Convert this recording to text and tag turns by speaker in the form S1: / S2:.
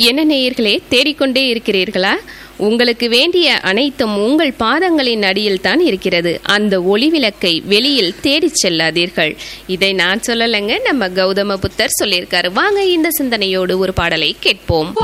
S1: என்ன நேயர்களே, தேடிக்கொண்டே இருக்கிறீர்களா? உங்களுக்கு வேண்டிய அனைத்தும் உங்கள் பாதங்களின் அடியில் தான் இருக்கிறது. அந்த ஒளி விளக்கை வெளியில் தேடிச் செல்லாதீர்கள். இதை நான் சொல்லலைங்க, நம்ம கௌதம புத்தர் சொல்லியிருக்காரு. வாங்க இந்த சிந்தனையோடு ஒரு பாடலை கேட்போம்.